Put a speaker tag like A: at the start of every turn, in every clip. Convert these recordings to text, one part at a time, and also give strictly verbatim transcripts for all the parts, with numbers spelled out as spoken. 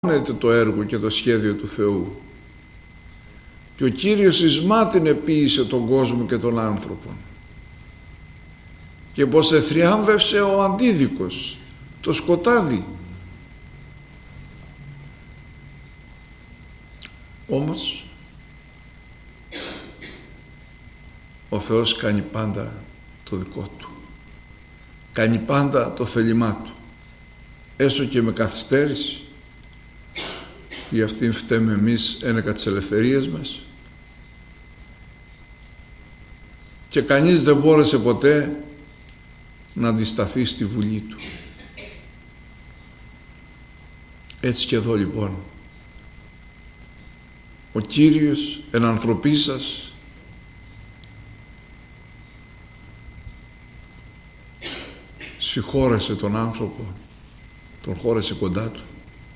A: το έργο και το σχέδιο του Θεού. Και ο Κύριος εις μάτιν επίησε τον κόσμο και τον άνθρωπον. Και πως εθριάμβευσε ο αντίδικος, το σκοτάδι. Όμως ο Θεός κάνει πάντα το δικό Του. Κάνει πάντα το θέλημά Του. Έστω και με καθυστέρηση. Γι' αυτήν φταίμε εμείς ένεκα τις ελευθερίες μας. Και κανείς δεν μπόρεσε ποτέ να αντισταθεί στη βουλή Του. Έτσι και εδώ λοιπόν. Ο Κύριος εν ανθρωπή σας συγχώρεσε τον άνθρωπο, τον χώρεσε κοντά Του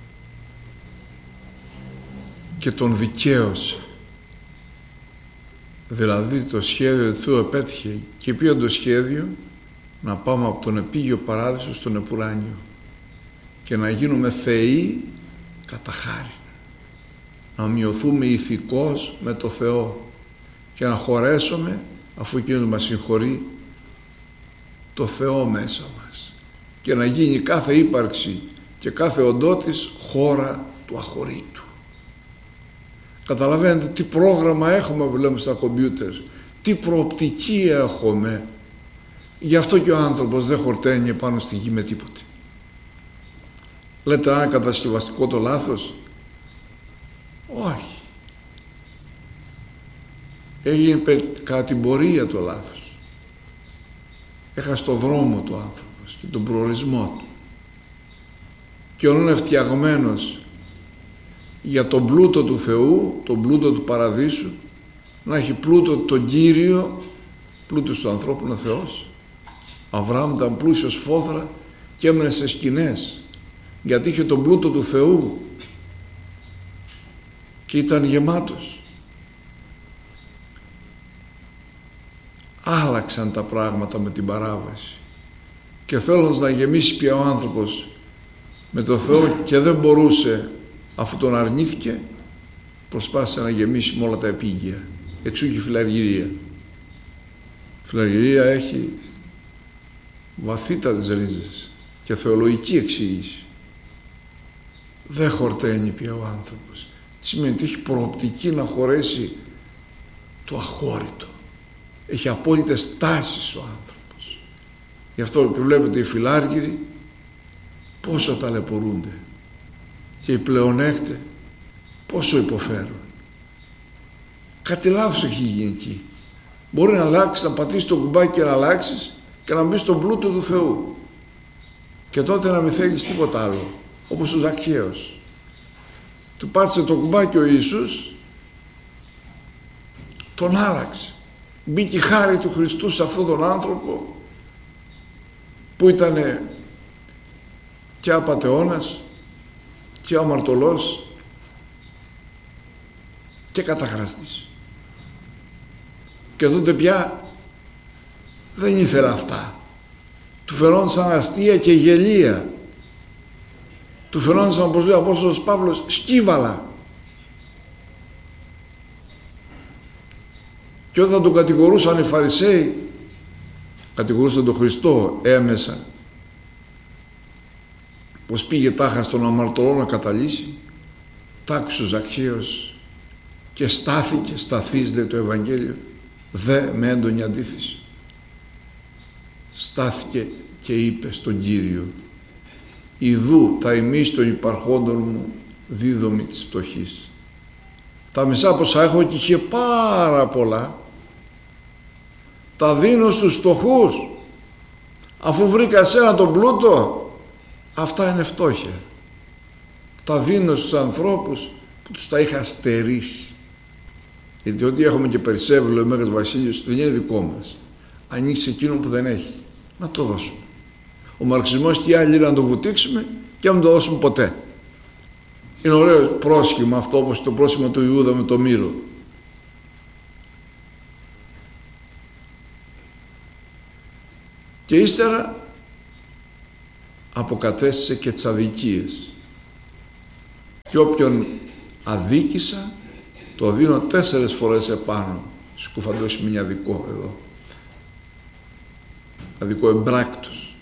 A: και τον δικαίωσε. Δηλαδή το σχέδιο του Θεού επέτυχε. Και ποιο το σχέδιο? Να πάμε από τον επίγειο παράδεισο στον επουράνιο και να γίνουμε θεοί κατά χάρη. Να μειωθούμε ηθικώς με το Θεό και να χωρέσουμε, αφού Εκείνος μας συγχωρεί, το Θεό μέσα μας και να γίνει κάθε ύπαρξη και κάθε οντότης χώρα του αχωρήτου. Καταλαβαίνετε τι πρόγραμμα έχουμε που λέμε στα κομπιούτερ, τι προοπτική έχουμε. Γι' αυτό και ο άνθρωπος δεν χορταίνει πάνω στη γη με τίποτε. Λέτε αν κατασκευαστικό το λάθος? Όχι. Έγινε κατά την πορεία το λάθος. Έχασε το δρόμο του άνθρωπος και τον προορισμό του. Και όν είναι φτιαγμένος για τον πλούτο του Θεού, τον πλούτο του παραδείσου, να έχει πλούτο τον Κύριο, πλούτος του ανθρώπου ο Θεός. Αβραάμ ήταν πλούσιος φόδρα και έμενε σε σκηνές γιατί είχε τον πλούτο του Θεού και ήταν γεμάτος. Άλλαξαν τα πράγματα με την παράβαση και θέλοντας να γεμίσει πια ο άνθρωπος με το Θεό και δεν μπορούσε, αφού τον αρνήθηκε, προσπάθησε να γεμίσει με όλα τα επίγεια. Εξού και η φιλαργυρία. Η φιλαργυρία έχει βαθύτατες ρίζες και θεολογική εξήγηση. Δεν χορταίνει πια ο άνθρωπος. Τι σημαίνει? Ότι έχει προοπτική να χωρέσει το αχώρητο. Έχει απόλυτες τάσεις ο άνθρωπος. Γι' αυτό και βλέπετε οι φιλάργυροι πόσο ταλαιπωρούνται και οι πλεονέκτε πόσο υποφέρουν. Κάτι λάθος έχει γίνει εκεί. Μπορεί να αλλάξει, να πατήσει το κουμπάκι και να αλλάξεις και να μπει στον πλούτο του Θεού και τότε να μην θέλεις τίποτα άλλο, όπως ο Ζακχαίος. Του πάτησε το κουμπάκι ο Ιησούς, τον άλλαξε. Μπήκε η χάρη του Χριστού σε αυτόν τον άνθρωπο που ήταν και απατεώνας και αμαρτωλός και καταχραστής. Και τότε πια δεν ήθελε αυτά. Του φαινόντουσαν αστεία και γελία. Του φαινόντουσαν, όπως λέει ο Απόστολος Παύλος, σκύβαλα. Και όταν τον κατηγορούσαν οι Φαρισαίοι, κατηγορούσαν τον Χριστό έμεσα, πως πήγε τάχα στον αμαρτωλό να καταλύσει, τ' άκουσε ο Ζακχαίος και στάθηκε, σταθείς λέει το Ευαγγέλιο, δε με έντονη αντίθεση. Στάθηκε και είπε στον Κύριο, ιδού τα ημείς των υπαρχόντων μου δίδομη της πτωχής. Τα μισά πόσα έχω και είχε πάρα πολλά, τα δίνω στους φτωχούς. Αφού βρήκα εσένα τον πλούτο, αυτά είναι φτώχεια. Τα δίνω στους ανθρώπους που τους τα είχα στερήσει. Γιατί ό,τι έχουμε και περισσεύει, λέει ο Μέγας Βασίλειος, δεν είναι δικό μας. Ανοίξει εκείνο που δεν έχει. Να το δώσουμε. Ο μαρξισμός και οι άλλοι να το βουτήξουμε και να μην το δώσουμε ποτέ. Είναι ωραίο πρόσχημα αυτό, όπως το πρόσχημα του Ιούδα με το μύρο. Και ύστερα αποκατέστησε και τις αδικίες. και όποιον αδίκησα το δίνω τέσσερες φορές επάνω. Σκουφαντώσιμη αδικό εδώ, αδικό εμπράκτος,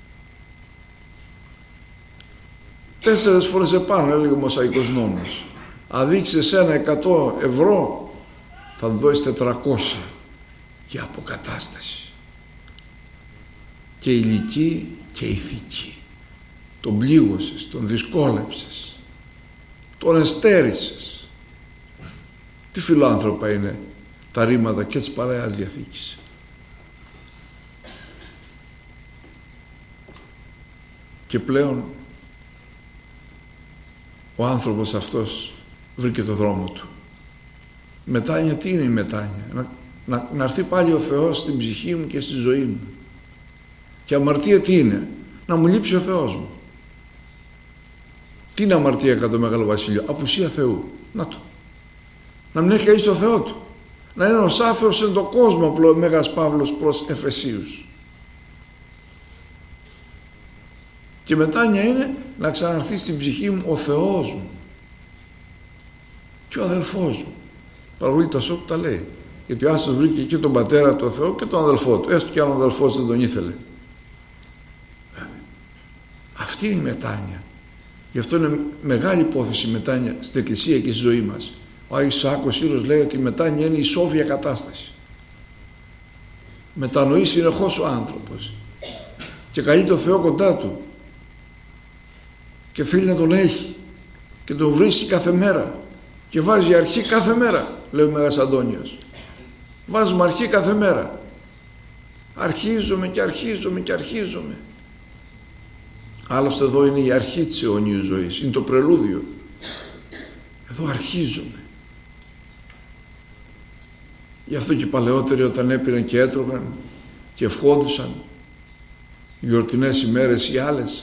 A: τέσσερες φορές επάνω, έλεγε ο Μωσαϊκός νόμος. Αδείξεις ένα εκατό ευρώ, θα του δώσεις τετρακόσια για αποκατάσταση, και ηλική και ηθική. Τον πλήγωσες, τον δυσκόλεψες, τον εστέρισες. Τι φιλάνθρωπα είναι τα ρήματα και της Παλαιάς Διαθήκης. Και πλέον ο άνθρωπος αυτός βρήκε το δρόμο του. Μετάνοια, τι είναι η μετάνοια? Να, να, να έρθει πάλι ο Θεός στην ψυχή μου και στη ζωή μου. Και αμαρτία τι είναι? Να μου λείψει ο Θεός μου. Τι είναι αμαρτία κατά το Μεγάλο Βασίλειο? Απουσία Θεού. Να το. Να μην έχει κανείς το Θεό του. Να είναι ως άθεος εν το κόσμο, απλό ο Μέγας Παύλος προς Εφεσίους. Και μετάνοια είναι να ξαναρθεί στην ψυχή μου ο Θεός μου και ο αδελφός μου. Παραγωγή τα σώπου τα λέει. Γιατί ο Άσος βρήκε και τον πατέρα του Θεό και τον αδελφό του, έστω και αν ο αδελφός δεν τον ήθελε. Αυτή είναι η μετάνοια. Γι' αυτό είναι μεγάλη υπόθεση η μετάνοια στην Εκκλησία και στη ζωή μας. Ο Άγιος Ισαάκος Σύρος λέει ότι η μετάνοια είναι η ισόβια κατάσταση. Μετανοεί συνεχώς ο άνθρωπος και καλεί τον Θεό κοντά του και θέλει να τον έχει και τον βρίσκει κάθε μέρα και βάζει αρχή κάθε μέρα, λέει ο Μέγας Αντώνιος. Βάζουμε αρχή κάθε μέρα. Αρχίζομαι και αρχίζομαι και αρχίζομαι. Άλλωστε εδώ είναι η αρχή της αιωνίου ζωής, είναι το πρελούδιο. Εδώ αρχίζομαι. Γι' αυτό και οι παλαιότεροι όταν έπαιρναν και έτρωγαν και ευχόντουσαν γιορτινές ημέρες ή άλλες,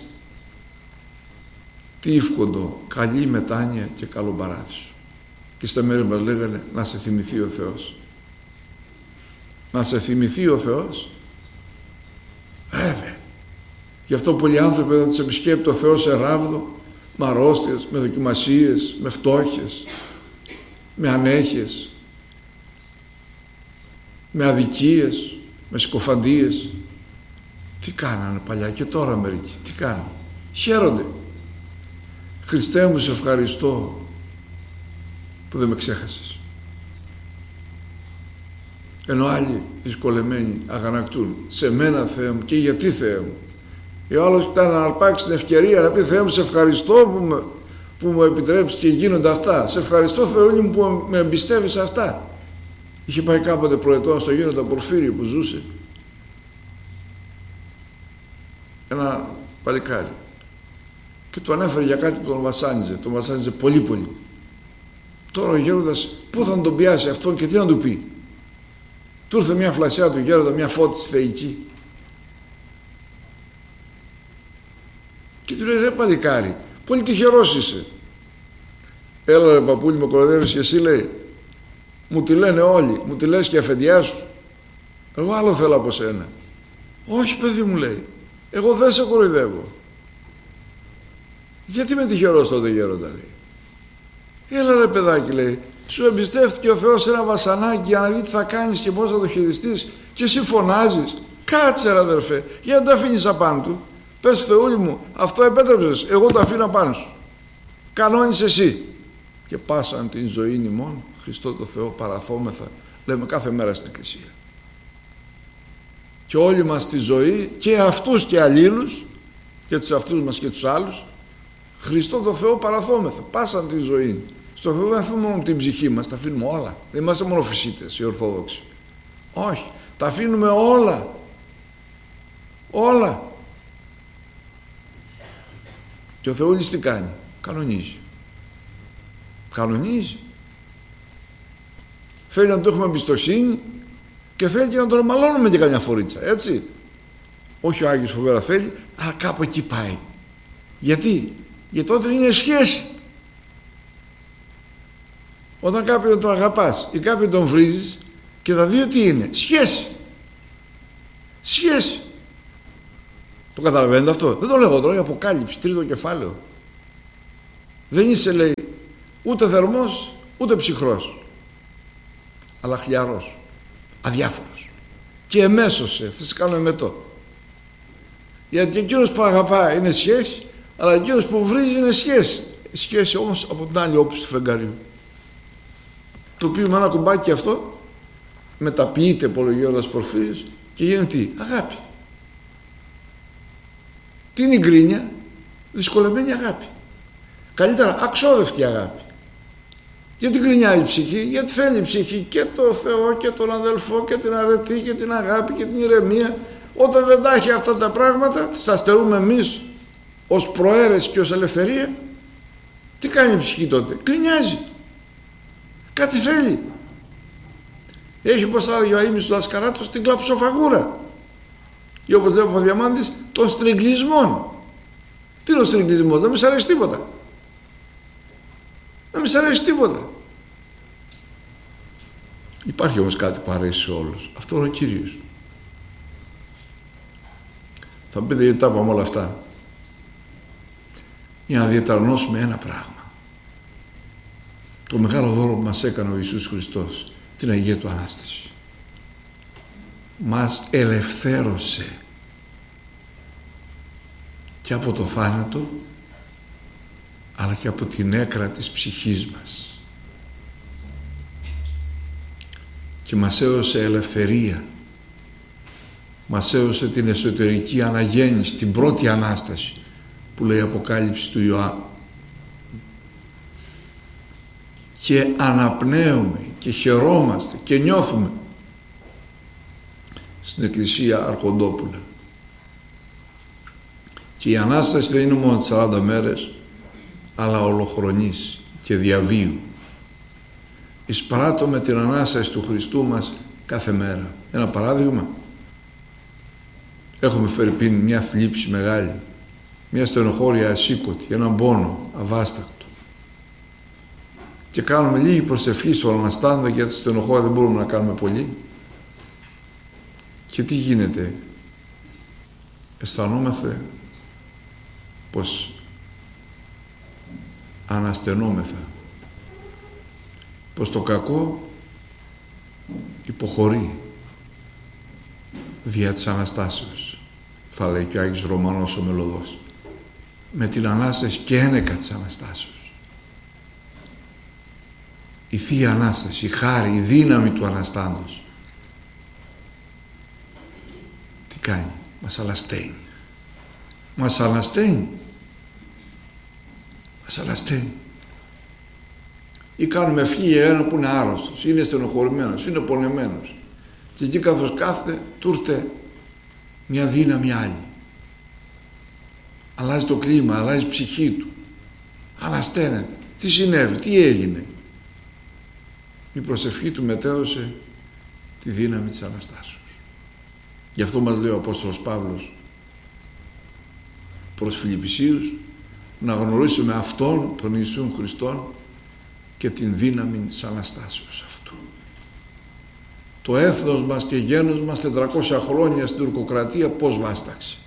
A: τι εύχοντο? Καλή μετάνοια και καλό παράδεισο. Και στα μέρη μας λέγανε να σε θυμηθεί ο Θεός. Να σε θυμηθεί ο Θεός. Βέβαια. Γι' αυτό πολλοί άνθρωποι δεν τους επισκέπτει ο Θεός σε ράβδο, με αρρώστιες, με δοκιμασίες, με φτώχειες, με ανέχειες, με αδικίες, με σκοφαντίες. Τι κάνανε παλιά και τώρα μερικοί? Τι κάνουν? Χαίρονται. Χριστέ μου, σε ευχαριστώ που δεν με ξέχασες. Ενώ άλλοι δυσκολεμένοι αγανακτούν, σε μένα Θεέ μου, και γιατί Θεέ μου? Ο άλλος ήταν να αρπάξει την ευκαιρία να πει Θεέ μου, σε ευχαριστώ που, με, που μου επιτρέψεις και γίνονται αυτά. Σε ευχαριστώ Θεούλη μου που με εμπιστεύεις αυτά. Είχε πάει κάποτε προετών στο γέροντα Πορφύριο που ζούσε ένα παλικάρι και του ανέφερε για κάτι που τον βασάνιζε. Τον βασάνιζε πολύ πολύ. Τώρα ο γέροντας πού θα τον πιάσει αυτόν και τι να του πει? Του ήρθε μια φλασιά του γέροντα, μια φώτιση θεϊκή. Και του λέει, ρε παλικάρι, πολύ τυχερός είσαι. Έλα ρε παππούλη, με κοροϊδεύεις και εσύ, λέει. Μου τη λένε όλοι, μου τη λες και αφεντιά σου. Εγώ άλλο θέλω από σένα. Όχι παιδί μου, λέει, εγώ δεν σε κοροϊδεύω. Γιατί με τυχερός τότε γέροντα, λέει? Έλα ρε παιδάκι, λέει, σου εμπιστεύτηκε ο Θεός ένα βασανάκι για να δει τι θα κάνεις και πώς θα το χειριστείς και εσύ φωνάζεις. Κάτσε ρε αδερφέ, γιατί τα αφήνεις απάνω του? Πες Θεούλη μου, αυτό επέτρεψες, εγώ το αφήνω απάνω σου. Κανόνεις εσύ. Και πάσαν την ζωή ημών, Χριστό το Θεό παραθόμεθα, λέμε κάθε μέρα στην Εκκλησία. Και όλοι μας τη ζωή, και αυτούς και αλλήλους, και τους αυτούς μας και τους άλλους, Χριστό το Θεό παραθόμεθα, πάσαν τη ζωή. Στο Θεό δεν αφήνουμε μόνο την ψυχή μας, τα αφήνουμε όλα. Δεν είμαστε μόνο φυσίτες οι Ορθόδοξοι. Όχι, τα αφήνουμε όλα. Όλα. Και ο Θεούλης τι κάνει? Κανονίζει. Κανονίζει. Θέλει να του έχουμε εμπιστοσύνη και θέλει και να τον μαλώνουμε και καμιά φορίτσα, έτσι. Όχι ο Άγιος φοβερά θέλει, αλλά κάπου εκεί πάει. Γιατί? Γιατί τότε είναι σχέση. Όταν κάποιον τον αγαπάς ή κάποιον τον βρίζεις και τα δύο τι είναι? Σχέση. Σχέση. Το καταλαβαίνετε αυτό? Δεν το λέω τώρα, η Αποκάλυψη, τρίτο κεφάλαιο. Δεν είσαι, λέει, ούτε θερμός ούτε ψυχρός, αλλά χλιαρός, αδιάφορος. Και εμέσωσε, θα σε κάνω εμετό. Γιατί εκείνος που αγαπάει είναι σχέση, αλλά εκείνος που βρίζει είναι σχέση. Σχέση όμως από την άλλη όψη του φεγγαριού. Το οποίο με ένα κουμπάκι αυτό μεταποιείται, πολύ Γέροντας Πορφύριος, και γίνεται τι? Αγάπη. Τι είναι η γκρίνια? Δυσκολεμένη αγάπη. Καλύτερα αξόδευτη αγάπη. Γιατί γκρινιάζει η ψυχή? Γιατί θέλει η ψυχή και το Θεό και τον αδελφό και την αρετή και την αγάπη και την ηρεμία. Όταν δεν τα έχει αυτά τα πράγματα, τα στερούμε εμείς ως προαίρεση και ως ελευθερία. Τι κάνει η ψυχή τότε? Γκρινιάζει. Κάτι θέλει. Έχει, όπως θα έλεγε ο Αΐμνης του Δασκαράτος, την κλαψοφαγούρα. Ή όπως λέει ο Διαμάντης, των στριγκλισμών. Τι είναι ο στριγκλισμός? Δεν μη σ' αρέσει τίποτα. Δεν μη σ' αρέσει τίποτα. Υπάρχει όμως κάτι που αρέσει σε όλους. Αυτό είναι ο Κύριος. Θα μου πείτε γιατί τα είπαμε όλα αυτά? Για να διαταρνώσουμε ένα πράγμα. Το μεγάλο δώρο που μας έκανε ο Ιησούς Χριστός, την Αγία Του Ανάσταση. Μας ελευθέρωσε και από το θάνατο, αλλά και από την έκρα της ψυχής μας. Και μας έδωσε ελευθερία. Μας έδωσε την εσωτερική αναγέννηση, την πρώτη Ανάσταση που λέει η Αποκάλυψη του Ιωάννου. Και αναπνέουμε και χαιρόμαστε και νιώθουμε στην Εκκλησία Αρχοντόπουλα. Και η Ανάσταση δεν είναι μόνο σαράντα μέρες, αλλά ολοχρονής και διαβίου. Εισπράττουμε την Ανάσταση του Χριστού μας κάθε μέρα. Ένα παράδειγμα: έχουμε φερειπίν μια θλίψη μεγάλη, μια στενοχώρια ασήκωτη, έναν πόνο αβάστακτο, και κάνουμε λίγη προσευχή στον αναστάντα, γιατί στη στενοχώρια δεν μπορούμε να κάνουμε πολύ. Και τι γίνεται? Αισθανόμαστε πως αναστενόμεθα, πως το κακό υποχωρεί δια της Αναστάσεως, θα λέει και ο Άγιος Ρωμανός ο Μελωδός, με την Ανάσταση και ένεκα της Αναστάσεως. Η Θεία Ανάσταση, η χάρη, η δύναμη του Αναστάντος τι κάνει? Μας αλασταίνει. Μας ανασταίνει. Μας αλασταίνει. Ή κάνουμε ευχή για έναν που είναι άρρωστος, είναι στενοχωρημένος, είναι πονεμένος, και εκεί καθώς κάθεται του ήρθε μια δύναμη άλλη. Αλλάζει το κλίμα, αλλάζει η ψυχή του, ανασταίνεται. Τι συνέβη, τι έγινε? Η προσευχή του μετέδωσε τη δύναμη της Αναστάσεως. Γι' αυτό μας λέει ο Απόστολος Παύλος προς Φιλιππισίους να γνωρίσουμε Αυτόν τον Ιησούν Χριστόν και την δύναμη της Αναστάσεως αυτού. Το έθνος μας και γένος μας τετρακόσια χρόνια στην τουρκοκρατία πώς βάσταξε?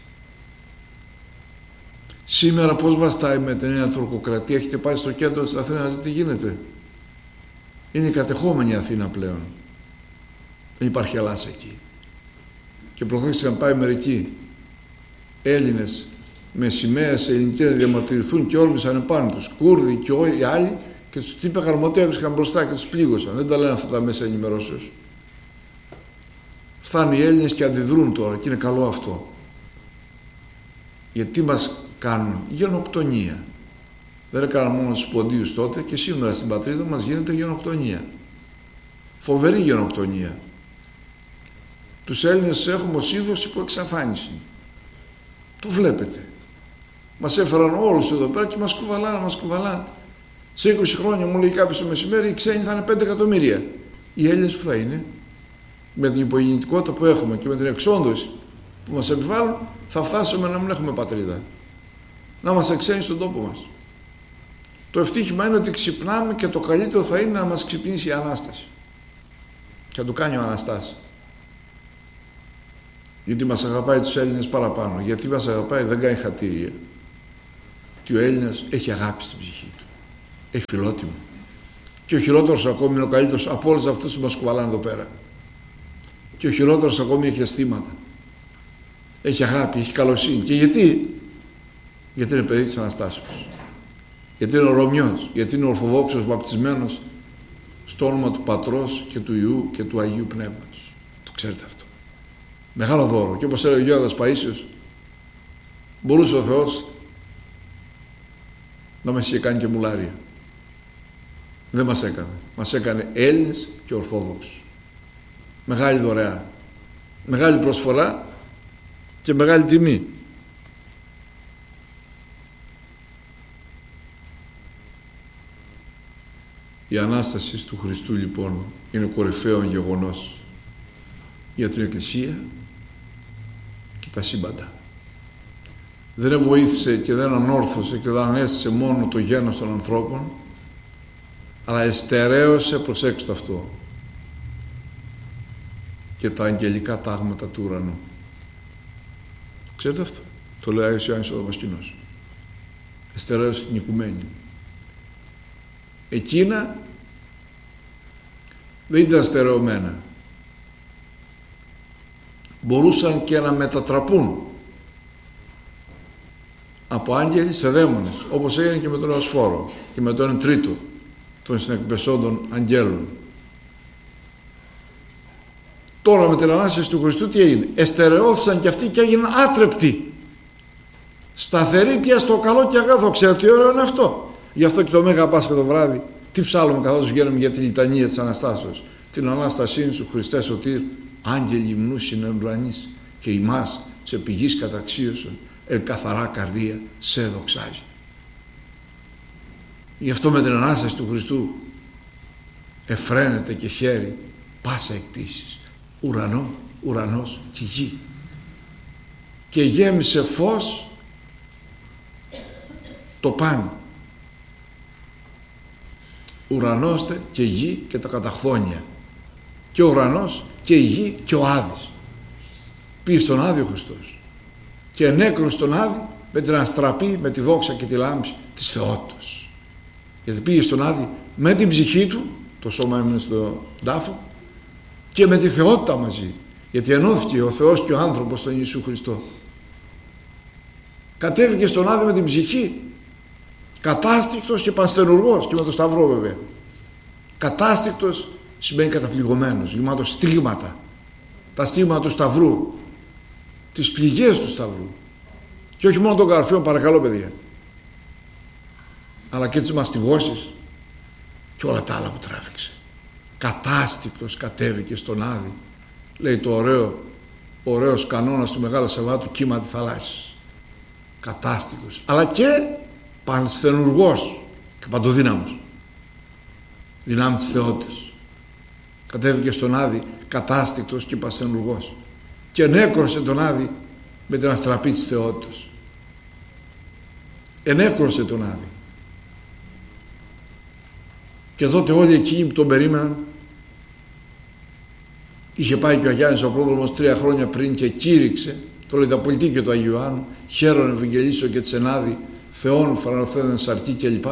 A: Σήμερα πώς βαστάει με την νέα τουρκοκρατία? Έχετε πάει στο κέντρο της Αθήνας να δείτε τι γίνεται? Είναι η κατεχόμενη Αθήνα πλέον. Δεν υπάρχει Ελλάς εκεί. Και προχθές είχαν πάει μερικοί Έλληνες με σημαίες ελληνικές να διαμαρτυρηθούν και όρμησαν επάνω τους, Κούρδοι και όλοι οι άλλοι, και τους τύπε χαρμοτεύτηκαν μπροστά και τους πλήγωσαν. Δεν τα λένε αυτά τα μέσα ενημερώσεως. Φτάνουν οι Έλληνες και αντιδρούν τώρα, και είναι καλό αυτό. Γιατί τι μας κάνουν? Γενοκτονία. Δεν έκαναν μόνο τους ποντίους τότε, και σήμερα στην πατρίδα μας γίνεται γενοκτονία. Φοβερή γενοκτονία. Τους Έλληνες έχουμε ως είδος υπό εξαφάνιση. Το βλέπετε. Μας έφεραν όλους εδώ πέρα και μας κουβαλάνε, μας κουβαλάνε. Σε είκοσι χρόνια, μου λέει κάποιος το μεσημέρι, οι ξένοι θα είναι πέντε εκατομμύρια. Οι Έλληνες που θα είναι? Με την υπογεννητικότητα που έχουμε και με την εξόντωση που μας επιβάλλουν, θα φτάσουμε να μην έχουμε πατρίδα. Να είμαστε ξένοι στον τόπο μας. Το ευτύχημα είναι ότι ξυπνάμε, και το καλύτερο θα είναι να μας ξυπνήσει η Ανάσταση. Και να το κάνει ο Αναστάς. Γιατί μας αγαπάει τους Έλληνες παραπάνω. Γιατί μας αγαπάει? Δεν κάνει χατήρια. Και ο Έλληνας έχει αγάπη στην ψυχή του. Έχει φιλότιμο. Και ο χειρότερος ακόμη είναι ο καλύτερος από όλους αυτούς που μας κουβαλάνε εδώ πέρα. Και ο χειρότερος ακόμη έχει αισθήματα. Έχει αγάπη, έχει καλοσύνη. Και γιατί? Γιατί είναι παιδί της Αναστάσεως. Γιατί είναι ο Ρωμιός. Γιατί είναι ορθοδόξος βαπτισμένος στο όνομα του Πατρός και του Υιού και του Αγίου Πνεύματος. Το ξέρετε αυτό. Μεγάλο δώρο. Και όπως έλεγε ο Γέροντας Παΐσιος, μπορούσε ο Θεός να μας είχε κάνει και μουλάρια. Δεν μας έκανε. Μας έκανε Έλληνες και Ορθόδοξους. Μεγάλη δωρεά. Μεγάλη προσφορά και μεγάλη τιμή. Η Ανάσταση του Χριστού λοιπόν είναι κορυφαίο γεγονός για την Εκκλησία και τα σύμπαντα. Δεν βοήθησε και δεν ανόρθωσε και δεν ανέστησε μόνο το γένος των ανθρώπων, αλλά εστερέωσε, προσέξτε αυτό, και τα αγγελικά τάγματα του ουρανού. Ξέρετε αυτό? Το λέει ο Άγιος Ιωάννης ο Δαμασκηνός. Εστερέωσε την οικουμένη. Εκείνα δεν ήταν στερεωμένα. Μπορούσαν και να μετατραπούν από άγγελοι σε δαίμονες, όπως έγινε και με τον Εωσφόρο και με τον τρίτο των συνεκπεσόντων αγγέλων. Τώρα με την Ανάσταση του Χριστού τι έγινε? Εστερεώθησαν και αυτοί και έγιναν άτρεπτοι, σταθεροί πια στο καλό και αγαθό. Ξέρετε τι ωραίο είναι αυτό? Γι' αυτό και το Μέγα Πάσχα το βράδυ τι ψάλλουμε καθώς βγαίνουμε για τη λιτανία της Αναστάσεως? Την Ανάστασή σου Χριστέ σωτήρ, άγγελοι υμνούσιν εν ουρανής, και ημάς σε πηγής καταξίωσον εν καθαρά καρδία σε δοξάζει. Γι' αυτό με την Ανάσταση του Χριστού εφραίνεται και χέρι πάσα εκτίσεις, ουρανό, ουρανός και γη, και γέμισε φως το παν, ουρανώστε και γη και τα καταχθόνια, και ο ουρανός και η γη και ο Άδης. Πήγε στον Άδη ο Χριστός και ενέκρωσε τον Άδη με την αστραπή, με τη δόξα και τη λάμψη της θεότητος. Γιατί πήγε στον Άδη με την ψυχή του, το σώμα έμεινε στον τάφο, και με τη θεότητα μαζί, γιατί ενώθηκε ο Θεός και ο άνθρωπος στον Ιησού Χριστό. Κατέβηκε στον Άδη με την ψυχή, κατάστικτος και πανσθενουργός, και με το Σταυρό βέβαια. Κατάστικτος σημαίνει καταπληγωμένος, γεμάτος στίγματα, τα στίγματα του Σταυρού, τις πληγές του Σταυρού, και όχι μόνο των καρφίων, παρακαλώ παιδιά, αλλά και τις μαστιγώσεις και όλα τα άλλα που τράβηξε. Κατάστικτος κατέβηκε στον Άδη, λέει το ωραίο, ωραίος κανόνας του Μεγάλου Σαββάτου, κύμα τη θαλάσσης. Κατάστικτος, αλλά και πανσθενουργός και παντοδύναμος, δυνάμει της θεότητας. Κατέβηκε στον Άδη κατάστικτος και πανσθενουργός, και ενέκρωσε τον Άδη με την αστραπή της θεότητας. Ενέκρωσε τον Άδη. Και τότε όλοι εκείνοι που τον περίμεναν, είχε πάει και ο Αγιάννης ο πρόδρομος τρία χρόνια πριν και κήρυξε, το λέει τα πολιτήκια του Αγίου Ιωάννου, χαίρον Ευαγγελίσω και τσενάδι Θεόν φαρανοθέδεν σαρκή κλπ.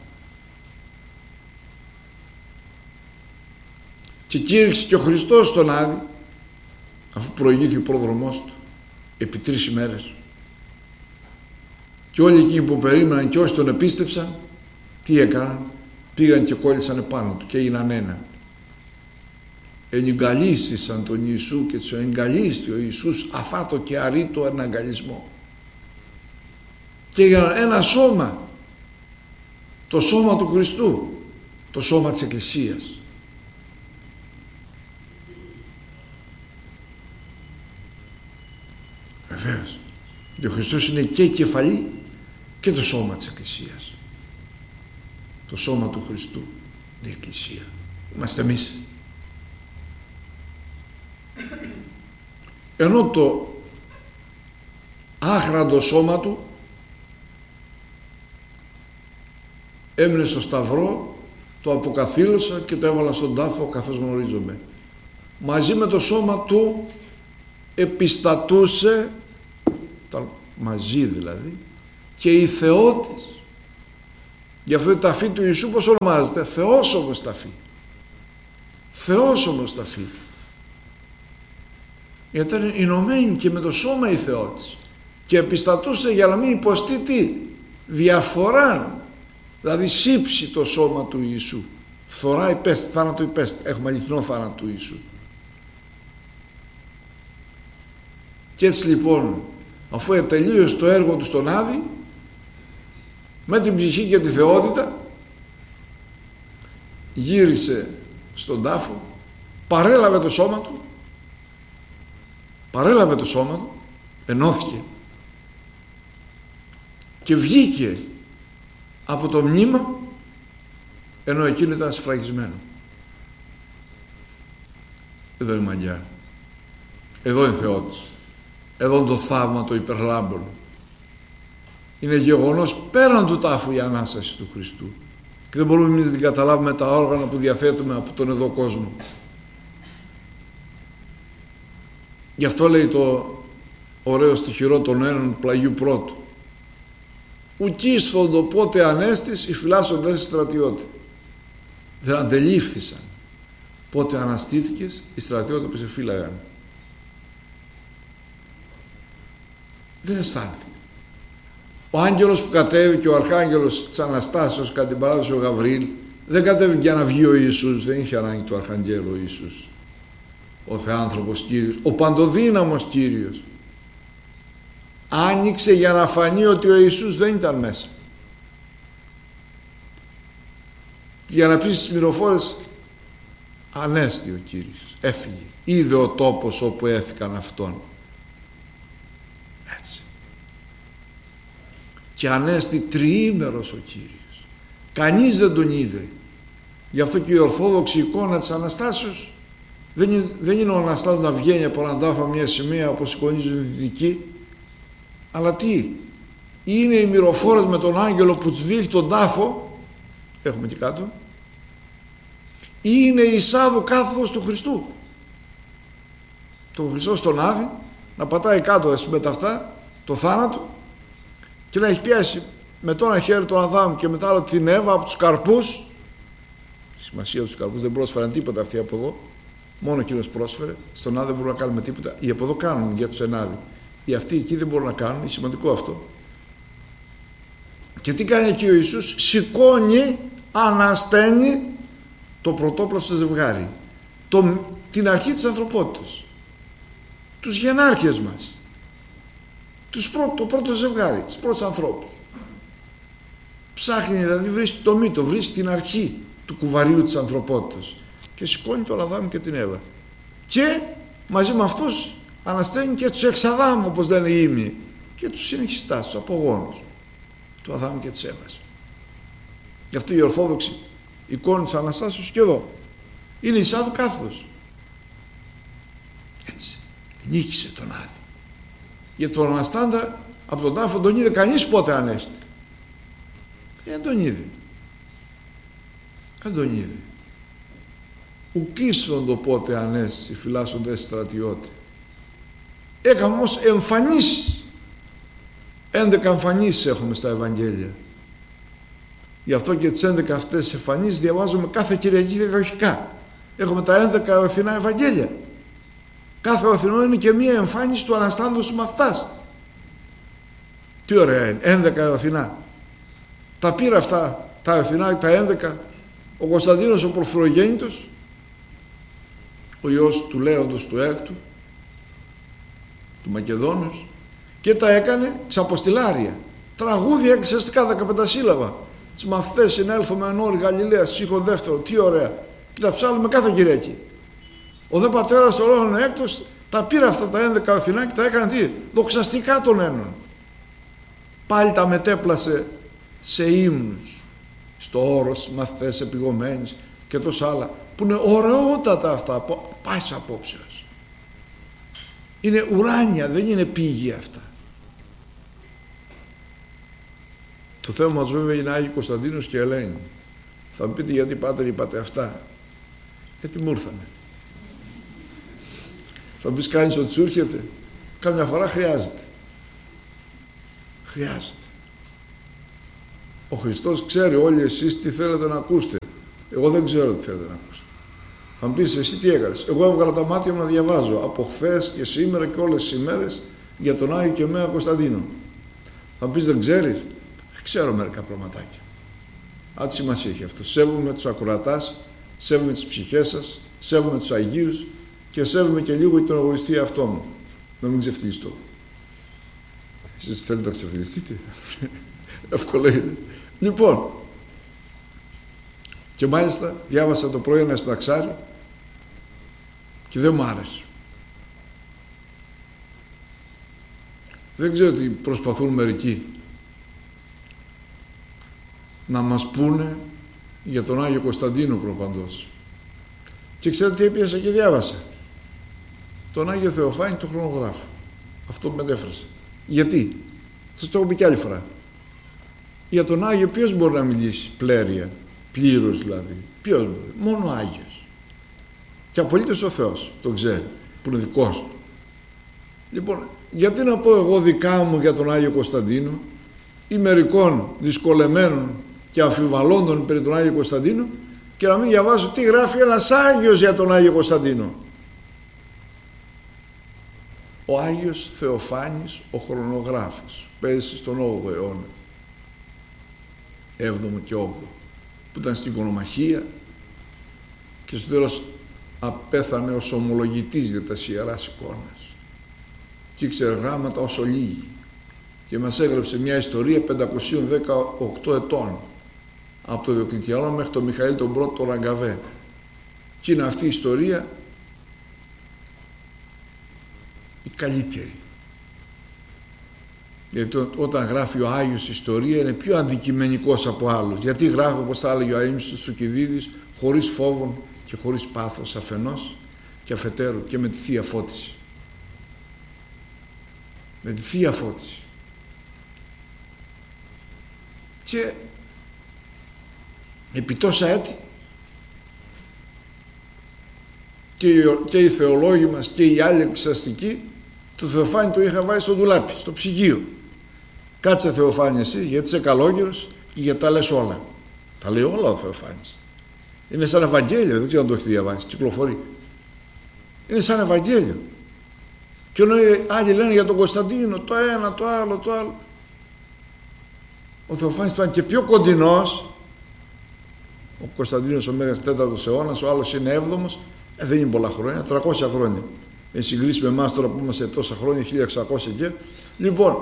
A: Και κήρυξε και ο Χριστός τον Άδη, αφού προηγήθη ο πρόδρομός του επί τρεις ημέρες. Και όλοι εκείνοι που περίμεναν και όσοι τον επίστεψαν, τι έκαναν? Πήγαν και κόλλησαν επάνω του και έγιναν ένα. Ενυγκαλίστησαν τον Ιησού και τους εγκαλίστη ο Ιησούς αφάτο και αρήτο εναγκαλισμό. Και έγιναν ένα σώμα, το σώμα του Χριστού, το σώμα της Εκκλησίας. Βεβαίως, γιατί ο Χριστός είναι και η κεφαλή και το σώμα της Εκκλησίας. Το σώμα του Χριστού είναι η Εκκλησία. Είμαστε εμείς. Ενώ το άχραντο σώμα του έμεινε στο Σταυρό, το αποκαθήλωσα και το έβαλα στον τάφο καθώς γνωρίζομαι. Μαζί με το σώμα του επιστατούσε, τα, μαζί δηλαδή, και η θεότης Γι' αυτό η ταφή του Ιησού πώς ονομάζεται? Θεόσωμος ταφή. Θεόσωμος ταφή. Γιατί ήταν ενωμένη και με το σώμα η Θεότης και επιστατούσε για να μην υποστεί τι? Διαφθορά. Δηλαδή σύψει το σώμα του Ιησού. Φθορά υπέστη, θάνατο υπέστη. Έχουμε αληθινό θάνατο του Ιησού. Και έτσι λοιπόν, αφού τελείωσε το έργο του στον Άδη, με την ψυχή και τη θεότητα, γύρισε στον τάφο, παρέλαβε το σώμα του, παρέλαβε το σώμα του, ενώθηκε και βγήκε από το μνήμα, ενώ εκείνο ήταν σφραγισμένο. Εδώ είναι η μαγιά. Εδώ είναι Θεότης. Εδώ είναι το θαύμα το υπερλάμπων. Είναι γεγονός πέραν του τάφου η Ανάσταση του Χριστού. Και δεν μπορούμε να την καταλάβουμε τα όργανα που διαθέτουμε από τον εδώ κόσμο. Γι' αυτό λέει το ωραίο στιχηρό των Ένων πλαγιού πρώτου. Ουκίσθοντο πότε ανέστης οι φυλάσσοντες στρατιώτη. Δεν αντελήφθησαν πότε αναστήθηκες οι στρατιώτες που σε φύλαγαν. Δεν αισθάνθηκε. Ο άγγελος που κατέβηκε και ο αρχάγγελος της Αναστάσεως κατά την παράδοση ο Γαβριήλ δεν κατέβηκε για να βγει ο Ιησούς, δεν είχε ανάγκη του αρχαγγέλου ο Ιησούς, ο Θεάνθρωπος Κύριος, ο παντοδύναμος Κύριος. Άνοιξε για να φανεί ότι ο Ιησούς δεν ήταν μέσα. Και για να πει στις μυροφόρες, ανέστη ο Κύριος, έφυγε, είδε ο τόπος όπου έθηκαν αυτόν. Έτσι. Και ανέστη τριήμερος ο Κύριος. Κανείς δεν τον είδε. Γι' αυτό και η ορθόδοξη εικόνα της Αναστάσεως δεν είναι, δεν είναι ο Αναστάς να βγαίνει από έναν τάφο μια σημαία όπως εικονίζουν οι δυτικοί, αλλά τι? Είναι οι μυροφόρες με τον άγγελο που τους δείχνει τον τάφο, έχουμε και κάτω, ή είναι η εισάδου κάθοδος του Χριστού. Το Χριστό στον Άδη να πατάει κάτω με τα αυτά το θάνατο και να έχει πιάσει με το ένα χέρι τον Αδάμ και μετά άλλο την Εύα από τους καρπούς. Σημασία τους καρπούς, δεν πρόσφεραν τίποτα αυτοί από εδώ, μόνο εκείνος πρόσφερε. Στον Άδη δεν μπορούμε να κάνουμε τίποτα, οι από εδώ κάνουν για τους ενάδη, οι αυτοί εκεί δεν μπορούν να κάνουν, είναι σημαντικό αυτό. Και τι κάνει εκεί ο Ιησούς? Σηκώνει, ανασταίνει το πρωτόπλαστο ζευγάρι, το, την αρχή της ανθρωπότητας, τους γενάρχες μας, τους πρω, το πρώτο ζευγάρι, τους πρώτους ανθρώπους. Ψάχνει, δηλαδή βρίσκει το μύτο, βρίσκει την αρχή του κουβαρίου της ανθρωπότητας και σηκώνει τον Αδάμ και την Εύα. Και μαζί με αυτούς ανασταίνει και τους εξαδάμ, όπως λένε οι ήμοι, και τους συνεχιστάς, τους απογόνους του Αδάμ και της Εύας. Γι' αυτό η ορθόδοξη εικόνα της Αναστάσεως και εδώ είναι εισάδου κάθοδος. Έτσι νίκησε τον Άδη. Για τον Αναστάντα από τον τάφο τον είδε κανείς πότε ανέστη? Δεν τον είδε. Δεν τον είδε. Ουκίσθοντο πότε ανέστη φυλάσσοντες στρατιώτη. Έκαμε όμως εμφανίσεις. έντεκα εμφανίσεις έχουμε στα Ευαγγέλια. Γι' αυτό και τις έντεκα αυτές εμφανίσεις διαβάζουμε κάθε Κυριακή διαδοχικά. Έχουμε τα έντεκα οθινά Ευαγγέλια. Κάθε οθινό είναι και μία εμφάνιση του Αναστάντος με αυτάς. Τι ωραία είναι, έντεκα οθινά. Τα πήρα αυτά τα οθινά, τα έντεκα, ο Κωνσταντίνος ο Πορφυρογέννητος, ο ιός του Λέοντος του Έκτου, του Μακεδόνος, και τα έκανε ξαποστηλάρια. Τραγούδια εξαιστικά δεκαπεντασύλλαβα. Τις μαθητές συνέλθουμε εν όρη Γαλιλαίας, σύγχρον δεύτερο, τι ωραία. Και τα ψάλουμε κάθε Κυριακή. Ο δε πατέρας των λόγων έκτος τα πήρε αυτά τα έντεκα οθινά και τα έκανε τι? Δοξαστικά των ένων. Πάλι τα μετέπλασε σε ύμνους, στο όρος, μαθητές επιγωμένες και τόσα άλλα, που είναι ωραιότατα αυτά, πάση απόψεως. Είναι ουράνια, δεν είναι πήγη αυτά. Το θέμα μας βέβαια είναι Άγιοι Κωνσταντίνος και Ελένη. Θα μου πείτε γιατί πάτερ είπατε αυτά? Γιατί μου ήρθανε. Θα μου πεις κάνεις ότι σου έρχεται? Κάμια φορά χρειάζεται. Χρειάζεται. Ο Χριστός ξέρει όλοι εσείς τι θέλετε να ακούσετε. Εγώ δεν ξέρω τι θέλετε να ακούσετε. Θα μου πεις εσύ τι έκανες. Εγώ έβγαλα τα μάτια μου να διαβάζω από χθες και σήμερα και όλες τις ημέρες για τον Άγιο και Μέα Κωνσταντίνο. Θα μου πεις δεν ξέρεις. Ξέρω μερικά πραγματάκια. Αν τι σημασία έχει αυτό. Σέβομαι τους ακροατάς, σέβομαι τις ψυχές σας, σέβομαι τους Αγίους και σέβομαι και λίγο τον εγωιστή εαυτό μου. Να μην ξεφτυλιστώ. Εσείς θέλετε να ξεφτυλιστείτε. Εύκολο είναι. Λοιπόν, και μάλιστα διάβασα το πρωί ένα συνταξάρι και δεν μου άρεσε. Δεν ξέρω τι προσπαθούν μερικοί να μας πούνε για τον Άγιο Κωνσταντίνο προπαντός. Και ξέρετε τι έπιασα και διάβασα. Τον Άγιο Θεοφάνη τον χρονογράφο. Αυτό που μετέφρασε. Γιατί? Σας το έχω πει κι άλλη φορά. Για τον Άγιο ποιος μπορεί να μιλήσει πλέρια, πλήρως δηλαδή? Ποιος μπορεί? Μόνο ο Άγιος. Και απολύτως ο Θεός τον ξέρει, που είναι δικός του. Λοιπόν, γιατί να πω εγώ δικά μου για τον Άγιο Κωνσταντίνο ή μερικών δυσκολεμένων και αμφιβαλώντων περί τον Άγιο Κωνσταντίνο και να μην διαβάσω τι γράφει ένας Άγιος για τον Άγιο Κωνσταντίνο? Ο Άγιος Θεοφάνης ο χρονογράφος, πέρασε στον όγδοο αιώνα, έβδομο και όγδοο, που ήταν στην οικονομαχία και στο τέλος απέθανε ως ομολογητής για τα Ιεράς Εικόνας και ήξερε γράμματα όσο λίγοι και μας έγραψε μια ιστορία πεντακόσια δεκαοκτώ ετών από το Διοκλητιανό μέχρι τον Μιχαήλ τον Πρώτο τον Ραγκαβέ, και είναι αυτή η ιστορία η καλύτερη, γιατί όταν γράφει ο Άγιος ιστορία είναι πιο αντικειμενικός από άλλους, γιατί γράφει, όπως θα έλεγε ο αείμνηστος Θουκυδίδης, χωρίς φόβον και χωρίς πάθος αφενός και αφετέρου και με τη Θεία Φώτιση, με τη Θεία Φώτιση. Και επί τόσα έτη και οι, και οι θεολόγοι μας και οι άλλοι εξαστικοί το Θεοφάνη το είχα βάλει στο ντουλάπι, στο ψυγείο. Κάτσε Θεοφάνη εσύ, γιατί είσαι καλόγερος και γιατί τα λες όλα. Τα λέει όλα ο Θεοφάνης. Είναι σαν Ευαγγέλιο, δεν ξέρω αν το έχετε διαβάσει, κυκλοφορεί. Είναι σαν Ευαγγέλιο. Και ενώ άλλοι λένε για τον Κωνσταντίνο το ένα, το άλλο, το άλλο, ο Θεοφάνης ήταν και πιο κοντινός. Ο Κωνσταντίνος ο Μέγας τέταρτος αιώνας, ο άλλος είναι έβδομος, ε, δεν είναι πολλά χρόνια, τριακόσια χρόνια. Εν συγκρίση με εμάς τώρα που είμαστε τόσα χρόνια, χίλια εξακόσια και. Λοιπόν,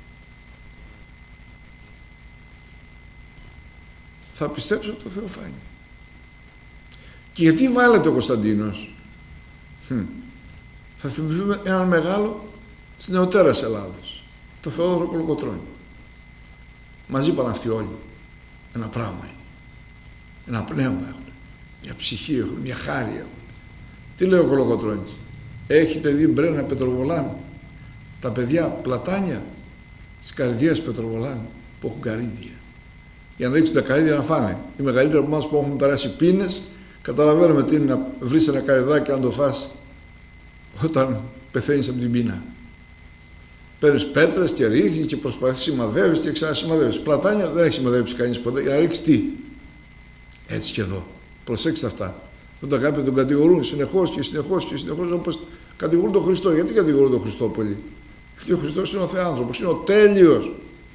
A: θα πιστέψω το Θεοφάνη. Και γιατί βάλετε ο Κωνσταντίνος? Hm. Θα θυμηθούμε έναν μεγάλο της νεωτέρας Ελλάδος, το Θεόδωρο Κολοκοτρώνη. Μαζί πάνε αυτοί όλοι. Ένα πράγμα είναι. Ένα πνεύμα έχουν. Μια ψυχή έχουν. Μια χάρη έχουν. Τι λέει ο Κολοκοτρώνης? Έχετε δει μπρένα Πετροβολάν? Τα παιδιά πλατάνια της καρδιάς Πετροβολάν που έχουν καρύδια. Για να ρίξουν τα καρύδια να φάνε. Οι μεγαλύτεροι από εμάς που έχουμε περάσει πίνες καταλαβαίνουμε τι είναι να βρεις ένα καρυδάκι να το φας όταν πεθαίνεις από την πείνα. Παίρνεις πέτρες και ρίχνεις και προσπαθείς σημαδεύεις και ξανασημαδεύεις. Πλατάνια δεν έχει σημαδεύσει κανείς ποτέ. Για να ρίξεις τι? Έτσι και εδώ. Προσέξτε αυτά. Όταν κάποιοι τον κατηγορούν συνεχώς και συνεχώς και συνεχώς, όπως κατηγορούν τον Χριστό. Γιατί κατηγορούν τον Χριστό πολύ? Γιατί ο Χριστός είναι ο Θεάνθρωπος, είναι ο τέλειος.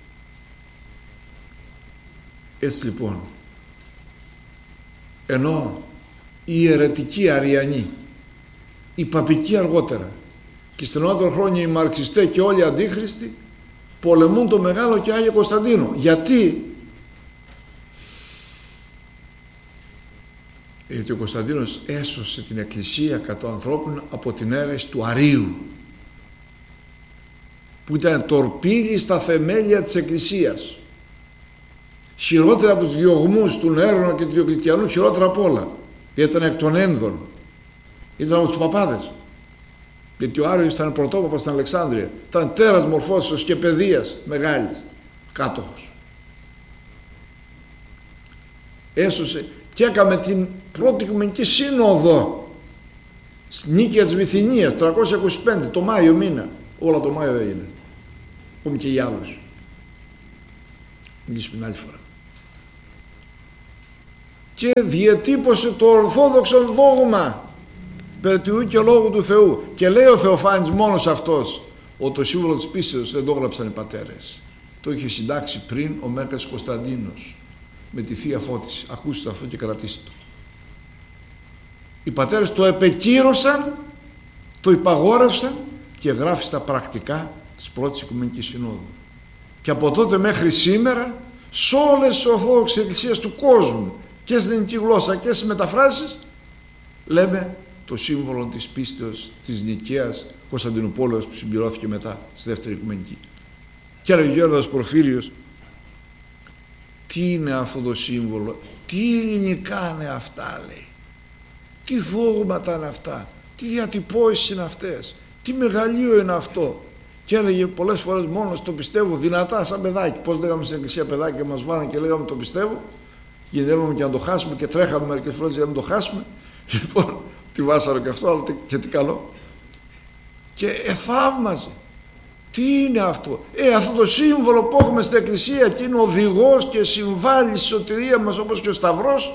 A: Έτσι λοιπόν, ενώ οι αιρετικοί Αριανοί, οι παπικοί αργότερα και στενότερα χρόνια οι μαρξιστές και όλοι οι αντίχριστοι πολεμούν το Μεγάλο και Άγιο Κωνσταντίνο. Γιατί? Γιατί ο Κωνσταντίνος έσωσε την Εκκλησία κατά ανθρώπων από την αίρεση του Αρείου, που ήταν τορπίλη στα θεμέλια της Εκκλησίας. Χειρότερα από τους διωγμούς του Νέρονα και του Διοκλητιανού, χειρότερα απ' όλα. Γιατί ήταν εκ των ένδων. Ήταν από τους παπάδες. Γιατί ο Άριος ήταν πρωτόπαπας στην Αλεξάνδρεια. Ήταν τέρας μορφώσεως και παιδείας μεγάλης. Κάτοχος. Έσωσε και έκαμε την πρώτη Οικουμενική Σύνοδο στην Νίκαια της Βυθινίας τριακόσια είκοσι πέντε, το Μάιο μήνα. Όλα το Μάιο έγινε. Ακόμη και οι άλλους. Μιλήσουμε την άλλη φορά. και διατύπωσε το ορθόδοξο δόγμα περί του και λόγου του Θεού. Και λέει ο Θεοφάνης μόνος αυτός ότι το σύμβολο της πίστεως δεν το έγραψαν οι πατέρες. Το είχε συντάξει πριν ο Μέγας Κωνσταντίνος με τη Θεία Φώτιση. Ακούστε αυτό και κρατήστε το. Οι πατέρες το επεκύρωσαν, το υπαγόρευσαν και γράφει στα πρακτικά της πρώτης Οικουμενικής Συνόδου. Και από τότε μέχρι σήμερα σε όλες τις ορθόδοξες εκκλησίες του κόσμου και στην ελληνική γλώσσα και στις μεταφράσεις λέμε το σύμβολο της πίστεως της Νικαίας Κωνσταντινούπολεως που συμπληρώθηκε μετά στη δεύτερη Οικουμενική. Και έλεγε ο Γέροντας Πορφύριος, τι είναι αυτό το σύμβολο, τι ελληνικά είναι αυτά, λέει, τι δόγματα είναι αυτά, τι διατυπώσεις είναι αυτές, τι μεγαλείο είναι αυτό. Και έλεγε πολλές φορές μόνος το πιστεύω δυνατά σαν παιδάκι. Πώς λέγαμε στην εκκλησία παιδάκι και μας βάλανε και λέγαμε το πιστεύω, κινδυνεύαμε και να το χάσουμε και τρέχαμε μερικές φορές για να το χάσουμε. Λοιπόν, τι βάσαρο και αυτό, αλλά και τι καλό. Και εθαύμαζε. Τι είναι αυτό? Ε, αυτό το σύμβολο που έχουμε στην εκκλησία και είναι οδηγός και συμβάλλει στη σωτηρία μας όπως και ο Σταυρός,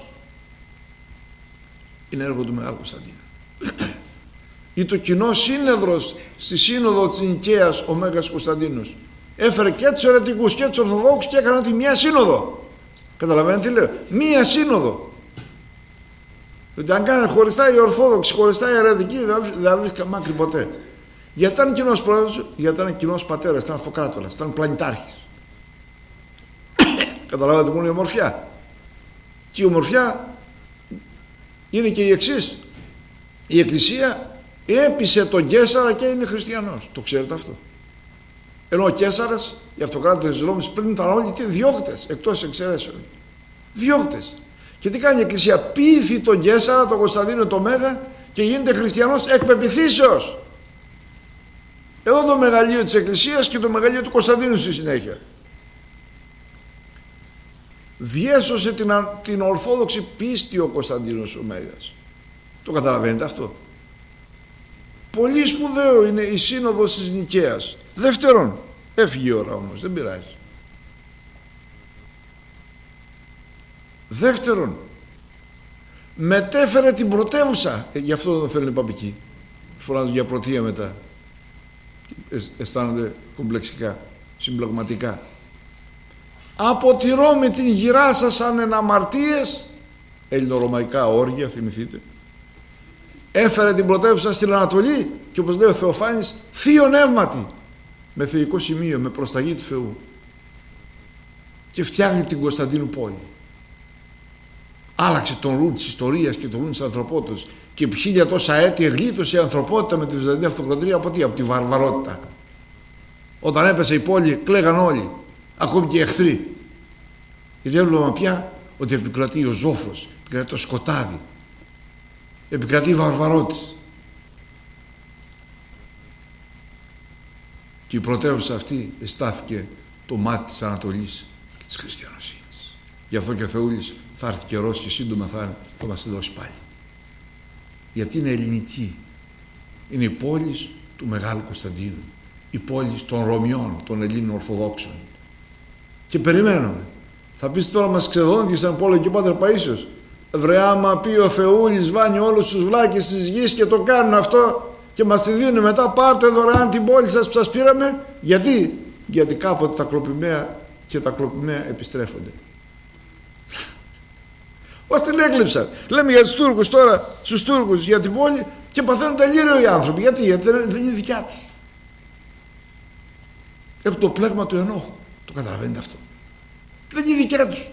A: είναι έργο του Μεγάλου Κωνσταντίνου. Ή το κοινό σύνεδρος στη Σύνοδο της Νικαίας ο Μέγας Κωνσταντίνος έφερε και τους αιρετικούς και τους Ορθοδόξους και έκαναν τη μία σύνοδο. Καταλαβαίνετε τι λέω? Μία σύνοδο. Δηλαδή αν κάνει χωριστά οι Ορθόδοξοι, χωριστά οι αιρετικοί, δεν βρίσκα μάκρυ ποτέ. Γιατί ήταν κοινός πρόεδρος, γιατί ήταν κοινός πατέρας, ήταν αυτοκράτορας, ήταν πλανητάρχης. Καταλάβατε μόνο η ομορφιά. Και η ομορφιά είναι και η εξής. Η Εκκλησία έπεισε τον Καίσαρα και είναι χριστιανός. Το ξέρετε αυτό? Ενώ ο Καίσαρας, οι αυτοκράτορες της Ρώμης πριν ήταν όλοι τι διώκτες, εκτός εξαιρέσεων. Διώκτες. Και τι κάνει η Εκκλησία? Πείθει τον Καίσαρα, τον Κωνσταντίνο το Μέγα και γίνεται χριστιανός εκ πεποιθήσεως. Εδώ το μεγαλείο της Εκκλησίας και το μεγαλείο του Κωνσταντίνου στη συνέχεια. Διέσωσε την, την ορθόδοξη πίστη ο Κωνσταντίνος ο Μέγας. Το καταλαβαίνετε αυτό? Πολύ σπουδαίο είναι η σύνοδος της Νικαίας. Δεύτερον, έφυγε η ώρα όμως, δεν πειράζει. Δεύτερον, μετέφερε την πρωτεύουσα. Ε, γι' αυτό δεν το θέλουν οι παπικοί. Φωνάζουν για πρωτεία μετά. Ε, αισθάνονται κομπλεξικά, συμπλεγματικά. Από τη Ρώμη την γυράσασαν εν αμαρτίες, ελληνορωμαϊκά όργια, θυμηθείτε. Έφερε την πρωτεύουσα στην Ανατολή και όπως λέει ο Θεοφάνης, θείο νεύματι, με θεϊκό σημείο, με προσταγή του Θεού. Και φτιάχνει την Κωνσταντίνου πόλη. Άλλαξε τον ρου της ιστορίας και τον ρου της ανθρωπότητας και επί χίλια τόσα έτη εγλίτωσε η ανθρωπότητα με τη Βυζαντινή Αυτοκρατορία από τι? Από τη βαρβαρότητα. Όταν έπεσε η πόλη κλαίγαν όλοι, ακόμη και οι εχθροί. Γιατί έβλεπαν πια ότι επικρατεί ο ζόφος, επικρατεί το σκοτάδι, επικρατεί η βαρβαρότητα. Και η πρωτεύουσα αυτή εστάθηκε το μάτι της Ανατολής και της χριστιανοσύνης. Γι' αυτό και ο Θεούλης θα έρθει καιρός και σύντομα θα, θα μας τη δώσει πάλι. Γιατί είναι ελληνική. Είναι η πόλη του Μεγάλου Κωνσταντίνου, η πόλη των Ρωμιών, των Ελλήνων Ορθοδόξων. Και περιμένουμε. Θα πεις τώρα μας ξεδώνει και σαν πόλο και ο Πάτερ Παΐσιος. Βρε άμα πει ο Θεούλης βάνει όλους τους βλάκες της γης και το κάνουν αυτό και μας τη δίνουν μετά, πάρτε δωρεάν την πόλη σας που σας πήραμε. Γιατί? Γιατί κάποτε τα κλοπημαία και τα κλοπημαία επιστρέφονται. Ως την έκλειψαν. Λέμε για τους Τούρκους τώρα, στους Τούρκους για την πόλη και παθαίνουν τελείω οι άνθρωποι. Γιατί? Γιατί δεν είναι δικιά τους. Έχουν το πλέγμα του ενόχου. Το καταλαβαίνετε αυτό? Δεν είναι δικιά τους.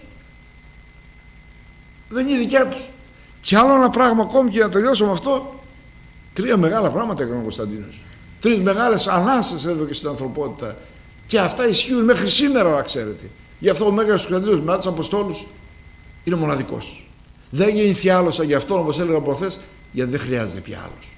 A: Δεν είναι δικιά τους. Και άλλο ένα πράγμα ακόμη και να τελειώσω με αυτό. Τρία μεγάλα πράγματα έκανε ο Κωνσταντίνος. Τρεις μεγάλες ανάστασεις έδωκε στην ανθρωπότητα. Και αυτά ισχύουν μέχρι σήμερα, να ξέρετε. Γι' αυτό ο Μέγας Κωνσταντίνος μετά τους Αποστόλους είναι μοναδικός. Δεν γεννηθεί άλλος σαν γι' αυτό, όπως έλεγα προχθές, γιατί δεν χρειάζεται πια άλλος.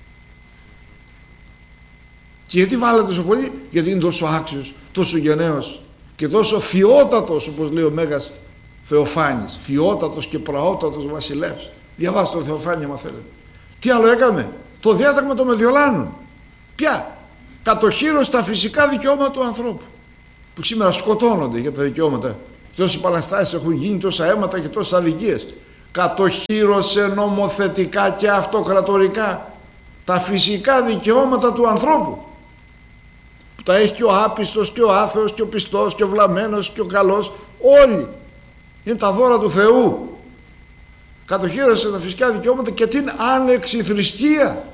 A: Και γιατί βάλετε τόσο πολύ? Γιατί είναι τόσο άξιος, τόσο γενναίος και τόσο φιότατος, όπως λέει ο Μέγας Θεοφάνης. Φιότατος και πραότατος βασιλεύς. Διαβάστε τον Θεοφάνη άμα θέλετε. Τι άλλο έκαμε? Το διάταγμα των Μεδιολάνων. Ποια? Κατοχύρωσε τα φυσικά δικαιώματα του ανθρώπου. Που σήμερα σκοτώνονται για τα δικαιώματα. Τόσες επαναστάσεις έχουν γίνει, τόσα αίματα και τόσες αδικίες. κατοχύρωσε νομοθετικά και αυτοκρατορικά τα φυσικά δικαιώματα του ανθρώπου, που τα έχει και ο άπιστος και ο άθεος και ο πιστός και ο βλαμμένος και ο καλός, όλοι είναι τα δώρα του Θεού. Κατοχύρωσε τα φυσικά δικαιώματα και την άνεξη θρησκεία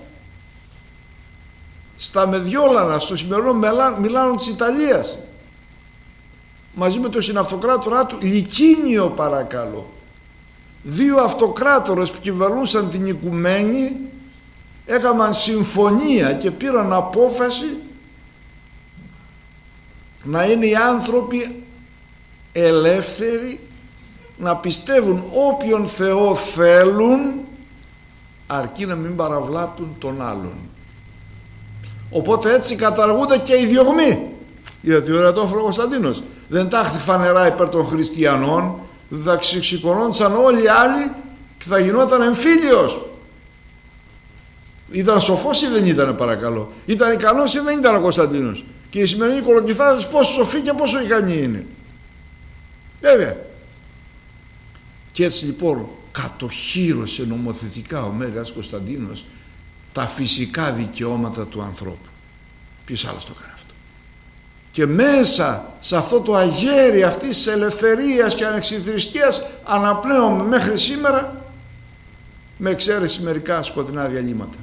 A: στα Μεδιόλανα, στο σημερινό Μιλάνο της Ιταλίας, μαζί με τον συναυτοκράτορά του Λικίνιο, παρακαλώ. Δύο αυτοκράτορες που κυβερνούσαν την οικουμένη έκαναν συμφωνία και πήραν απόφαση να είναι οι άνθρωποι ελεύθεροι να πιστεύουν όποιον Θεό θέλουν, αρκεί να μην παραβλάπτουν τον άλλον. Οπότε έτσι καταργούνται και οι διωγμοί. Γιατί ο Ερατόφωνος Κωνσταντίνος δεν τάχθη φανερά υπέρ των χριστιανών, θα ξεσηκωνόντουσαν όλοι οι άλλοι και θα γινόταν εμφύλιος. Ήταν σοφός ή δεν ήταν, παρακαλώ? Ήταν ικανός ή δεν ήταν ο Κωνσταντίνος? Και οι σημερινοί κολοκυθάδες πόσο σοφοί και πόσο ικανοί είναι. Βέβαια. Και έτσι λοιπόν κατοχύρωσε νομοθετικά ο Μέγας Κωνσταντίνος τα φυσικά δικαιώματα του ανθρώπου. Ποιος άλλος το έκανε αυτό? Και μέσα σε αυτό το αγέρι αυτής της ελευθερίας και ανεξιθρησκείας αναπνέουμε μέχρι σήμερα, με εξαίρεση μερικά σκοτεινά διαλύματα.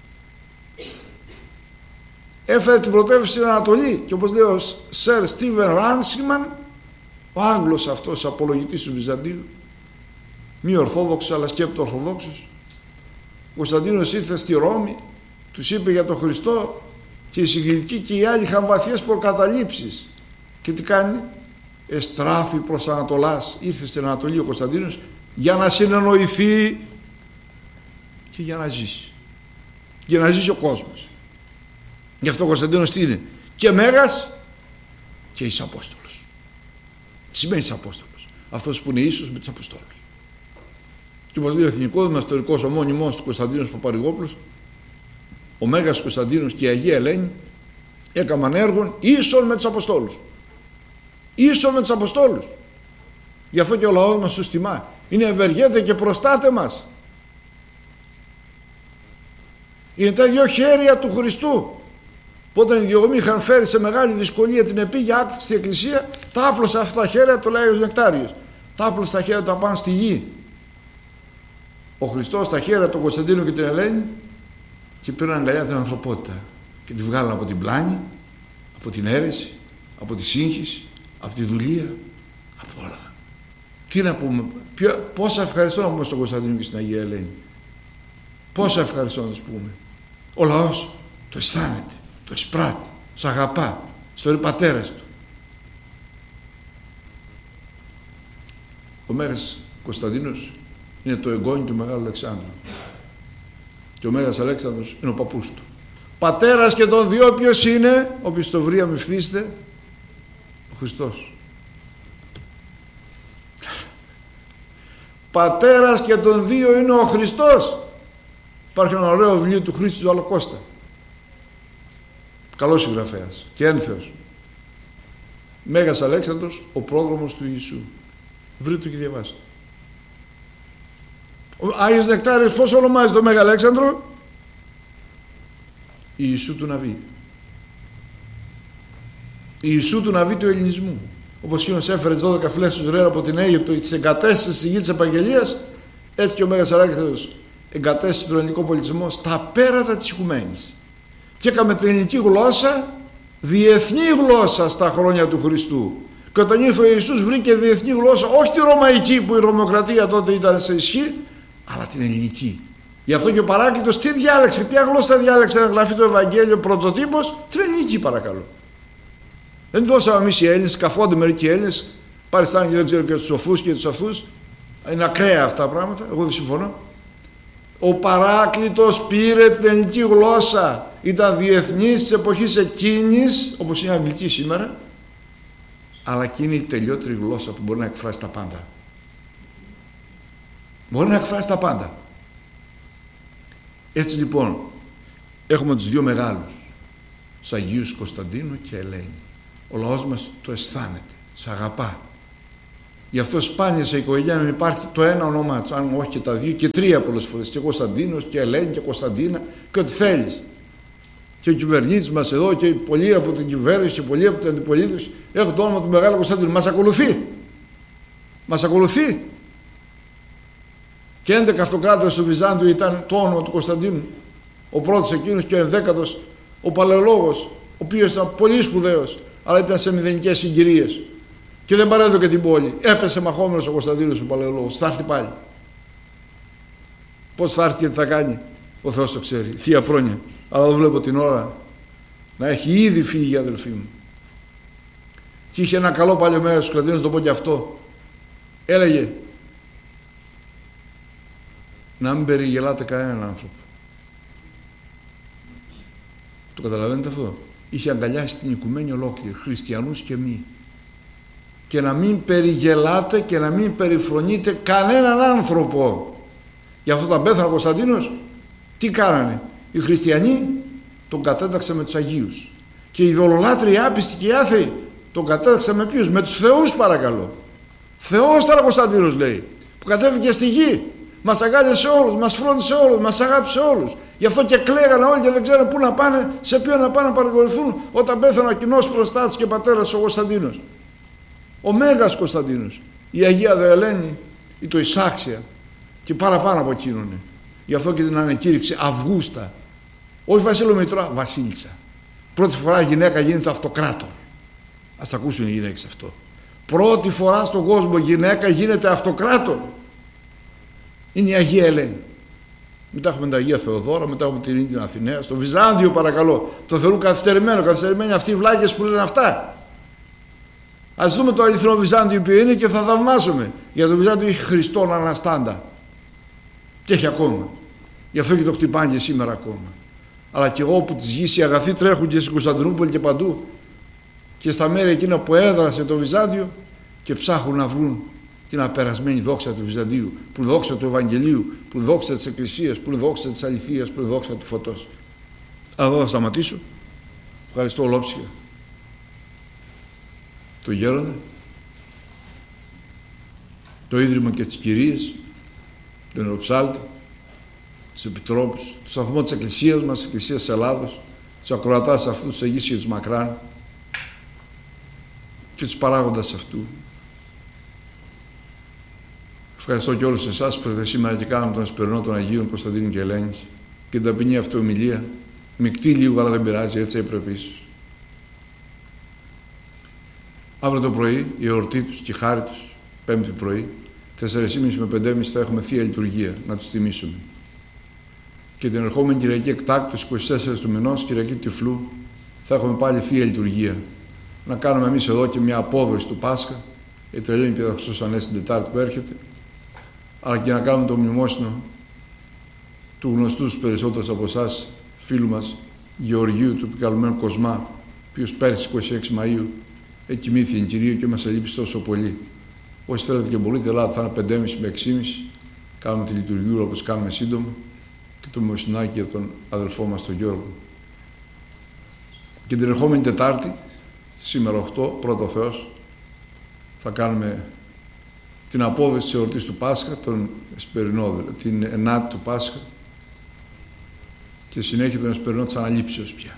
A: Έφερε την πρωτεύουσα στην Ανατολή και, όπως λέει ο Σερ Στίβεν Ράνσιμαν, ο Άγγλος αυτός απολογητής του Βυζαντίου, μη ορθόδοξος αλλά σκέπτο ορθοδόξος, ο Κωνσταντίνος ήρθε στη Ρώμη, τους είπε για τον Χριστό και οι συγκριτικοί και οι άλλοι είχαν βαθιές προκαταλήψεις. Και τι κάνει? Εστράφη προς Ανατολάς, ήρθε στην Ανατολή ο Κωνσταντίνος για να συνεννοηθεί και για να ζήσει. Για να ζήσει ο κόσμος. Γι' αυτό ο Κωνσταντίνος τι είναι? Και Μέγας και εις Απόστολος. Τι σημαίνει εις Απόστολος? Αυτός που είναι ίσος με τους Αποστόλους. Και όπως λέει ο εθνικός μας ιστορικός ομώνυμός του Κωνσταντίνος Παπαρηγόπουλος, ο Μέγας Κωνσταντίνος και η Αγία Ελένη έκαναν έργον ίσον με τους Αποστόλους. Ίσον με τους Αποστόλους. Γι' αυτό και ο λαός μας τους τιμά. Είναι ευεργέτε και προστάτε μας. Είναι τα δυο χέρια του Χριστού. Που όταν οι διωγμοί είχαν φέρει σε μεγάλη δυσκολία την επίγεια άκτηση στην εκκλησία, τα άπλωσε αυτά τα χέρια, το λέει ο Νεκτάριος. Τα άπλωσε τα χέρια τα πάνε στη γη. Ο Χριστός στα χέρια του Κωνσταντίνου και την Ελένη και πήραν αγκαλιά την ανθρωπότητα και τη βγάλαν από την πλάνη, από την αίρεση, από τη σύγχυση, από τη δουλεία, από όλα. Τι να πούμε, ποιο, πόσα ευχαριστώ να πούμε στον Κωνσταντίνο και στην Αγία Ελένη. Πόσα ευχαριστώ να τους πούμε. Ο λαός το αισθάνεται, το εισπράττει, τους αγαπά, στους πατέρες του. Ο Μέγας Κωνσταντίνος είναι το εγγόνι του Μεγάλου Αλεξάνδρου και ο Μέγας Αλέξανδρος είναι ο παππούς του. Πατέρας και των δυο ποιος είναι? Όποιος το βρει αμυφθήστε, ο Χριστός. Πατέρας και των δύο είναι ο Χριστός. Υπάρχει ένα ωραίο βιβλίο του Χρήστου Ζουαλοκώστα, καλός συγγραφέας και ένθεος. Μέγας Αλέξανδρος, ο πρόδρομος του Ιησού. Βρείτε το και διαβάστε. Ο Άγιος Νεκτάριος πώς ονομάζει το Μέγα Αλέξανδρο? Ιησού του Ναβί. Ιησού του Ναβί του ελληνισμού. Όπως εκείνος έφερε τις δώδεκα φυλές του Ισραήλ από την Αίγυπτο και τις εγκατέστησε στη γη της Επαγγελίας, έτσι και ο Μέγας Αλέξανδρος εγκατέστησε τον ελληνικό πολιτισμό στα πέρατα της οικουμένης και έκαμε την ελληνική γλώσσα διεθνή γλώσσα στα χρόνια του Χριστού. Και όταν ήρθε ο Ιησούς βρήκε διεθνή γλώσσα, όχι τη ρωμαϊκή που η Ρωμοκρατία τότε ήταν σε ισχύ, αλλά την ελληνική. Γι' αυτό και ο Παράκλητος τι διάλεξε, ποια γλώσσα διάλεξε να γραφεί το Ευαγγέλιο πρωτοτύπος? Την ελληνική, παρακαλώ. Δεν δώσαμε εμείς οι Έλληνες, καφόνται μερικοί Έλληνες, παριστάνε και δεν ξέρω και τους σοφούς και τους αυτούς. Είναι ακραία αυτά τα πράγματα, εγώ δεν συμφωνώ. Ο Παράκλητος πήρε την ελληνική γλώσσα, ήταν διεθνής της εποχής εκείνης, όπως είναι η αγγλική σήμερα, αλλά εκείνη η τελειότερη γλώσσα που μπορεί να εκφράσει τα πάντα. Μπορεί να εκφράσει τα πάντα. Έτσι λοιπόν έχουμε τους δύο μεγάλους, τους Αγίους Κωνσταντίνου και Ελένη. Ο λαός μας το αισθάνεται, τους αγαπά. Γι' αυτό σπάνια σε οικογένεια μην υπάρχει το ένα όνομά του, αν όχι και τα δύο και τρία πολλές φορές. Και Κωνσταντίνος και Ελένη και Κωνσταντίνα και ό,τι θέλεις. Και ο κυβερνήτης μας εδώ και πολλοί από την κυβέρνηση και πολλοί από την αντιπολίτευση έχουν το όνομα του Μεγάλου Κωνσταντίνου. Μας ακολουθεί. Μας ακολουθεί. Και έντεκα αυτοκράτορες στο Βυζάντιο ήταν το όνομα του Κωνσταντίνου. Ο πρώτος εκείνος και ο ενδέκατος ο Παλαιολόγος, ο οποίος ήταν πολύ σπουδαίος, αλλά ήταν σε μηδενικές συγκυρίες. Και δεν παρέδωκε την πόλη. Έπεσε μαχόμενος ο Κωνσταντίνος ο Παλαιολόγος. Θα έρθει πάλι. Πώς θα έρθει και τι θα κάνει, ο Θεός το ξέρει. Θεία πρόνοια. Αλλά δεν βλέπω την ώρα να έχει ήδη φύγει η αδελφή μου. Και είχε ένα καλό παλιό μέρος στους Κωνσταντίνους, το πω και αυτό. Έλεγε να μην περιγελάτε κανέναν άνθρωπο. Το καταλαβαίνετε αυτό? Είχε αγκαλιάσει την οικουμένη ολόκληρη, χριστιανούς και μη. Και να μην περιγελάτε και να μην περιφρονείτε κανέναν άνθρωπο. Γι' αυτό τα πέθανε ο Κωνσταντίνος. Τι κάνανε? Οι χριστιανοί τον κατέταξαν με τους Αγίους. Και οι ειδωλολάτροι, οι άπιστοι και οι άθεοι τον κατέταξαν με ποιους? Με τους θεούς, παρακαλώ. Θεός ήταν ο Κωνσταντίνος, λέει, που κατέβηκε στη γη. Μας αγκάλιασε όλους, μας φρόντισε όλους, μας αγάπησε όλους. Γι' αυτό και κλαίγανε όλοι και δεν ξέρουν πού να πάνε, σε ποιον να πάνε να παρηγορηθούν όταν πέθανε ο κοινός προστάτης και πατέρας ο Κωνσταντίνος. Ο Μέγας Κωνσταντίνος, η Αγία Δε Ελένη, η το Ισάξια και παραπάνω από εκείνον. Γι' αυτό και την ανεκήρυξε Αυγούστα. Όχι Βασίλειο Μητρά, Βασίλισσα. Πρώτη φορά η γυναίκα γίνεται αυτοκράτορ. Ας τα ακούσουν οι γυναίκες αυτό. Πρώτη φορά στον κόσμο γυναίκα γίνεται αυτοκράτορ. Είναι η Αγία Ελένη. Μετά έχουμε την Αγία Θεοδόρα, μετά έχουμε την την Αθηναία. Στο Βυζάντιο, παρακαλώ, το θεωρούν καθυστερημένο. Καθυστερημένοι αυτοί οι βλάκες που λένε αυτά. Ας δούμε το αληθινό Βυζάντιο ποιο είναι και θα θαυμάσουμε. Για το Βυζάντιο έχει Χριστόν αναστάντα. Και έχει ακόμα. Γι' αυτό και το χτυπάνε και σήμερα ακόμα. Αλλά και εγώ που τις γης οι αγαθοί τρέχουν και στην Κωνσταντινούπολη και παντού και στα μέρη εκείνα που έδρασε το Βυζάντιο και ψάχνουν να βρουν την απερασμένη δόξα του Βυζαντίου, που δόξα του Ευαγγελίου, που δόξα της Εκκλησίας, που δόξα της αληθείας, που δόξα του φωτός. Εδώ θα σταματήσω. Ευχαριστώ ολόψυχα το γέροντα, το Ίδρυμα και τις Κυρίες, τον Εροψάλτη, τους Επιτρόπους, το σταθμό της Εκκλησίας μας, της Εκκλησίας της Ελλάδος, τους ακροατάς αυτού, τους Αγίους και τους Μακράν και τους παράγοντας αυτού. Ευχαριστώ και όλους εσάς που ήρθατε σήμερα και κάναμε τον Εσπερινό των Αγίων Κωνσταντίνου και Ελένης και την ταπεινή αυτή ομιλία. Μεικτή λίγο, αλλά δεν πειράζει, έτσι έπρεπε ίσως. Αύριο το πρωί, η εορτή τους και η χάρη τους, πέμπτη πρωί, τέσσερις και μισή με πέντε και μισή θα έχουμε Θεία Λειτουργία, να τους τιμήσουμε. Και την ερχόμενη Κυριακή εκτάκτως, είκοσι τέσσερις του μηνός, Κυριακή Τυφλού, θα έχουμε πάλι Θεία Λειτουργία. Να κάνουμε εμείς εδώ και μια απόδοση του Πάσχα, η τελειώνει και θα Ανέστη την Τετάρτη που έρχεται, αλλά και να κάνουμε το μνημόσυνο του γνωστού στους περισσότερους από εσάς φίλου μας Γεωργίου, του επικαλουμένου Κοσμά, ο οποίος πέρυσι είκοσι έξι Μαΐου εκοιμήθη εν Κυρίω και μας ελείπει τόσο πολύ. Όσοι θέλετε και μπορείτε, Ελλάδα θα είναι πέντε και μισή με έξι και μισή. Κάνουμε τη λειτουργία όπως κάνουμε σύντομα και το μνημοσυνάκι για τον αδελφό μας τον Γιώργο. Και την ερχόμενη Τετάρτη, σήμερα οκτώ, πρώτο Θεός, θα κάνουμε την απόδοση της εορτής του Πάσχα, τον Εσπερινό, την ενάτη του Πάσχα και συνέχεια τον Εσπερινό της Αναλήψεως πια.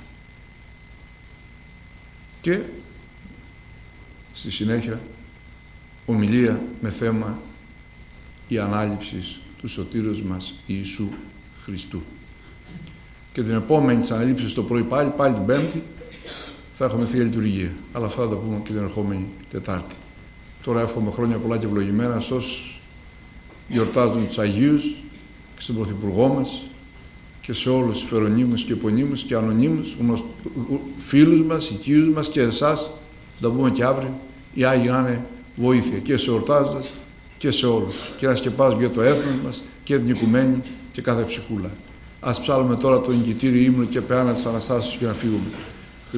A: Και στη συνέχεια ομιλία με θέμα η ανάληψη του Σωτήρος μας Ιησού Χριστού. Και την επόμενη της αναλήψης το πρωί πάλι, πάλι την Πέμπτη, θα έχουμε Θεία Λειτουργία. Αλλά αυτά θα τα πούμε και την ερχόμενη Τετάρτη. Τώρα εύχομαι χρόνια πολλά και ευλογημένα σε όσους γιορτάζουν τους Αγίους και στον Πρωθυπουργό μας και σε όλους τους φερονίμους και επωνύμους και ανωνύμους, φίλους μας, οικείους μας και εσάς, θα τα πούμε και αύριο, οι Άγιοι να είναι βοήθεια και σε εορτάζοντας και σε όλους και να σκεπάζουν για το έθνος μας και την οικουμένη και κάθε ψυχούλα. Ας ψάλουμε τώρα το εγκητήριο ύμνο και πεάνα της Αναστάσεως και να φύγουμε.